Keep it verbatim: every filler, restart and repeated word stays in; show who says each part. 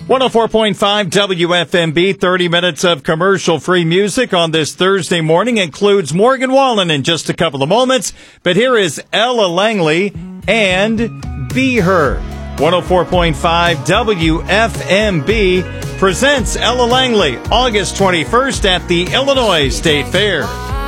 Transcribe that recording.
Speaker 1: one oh four point five W F M B, thirty minutes of commercial-free music on this Thursday morning includes Morgan Wallen in just a couple of moments. But here is Ella Langley and Be Her. one oh four point five W F M B presents Ella Langley August twenty-first at the Illinois State Fair.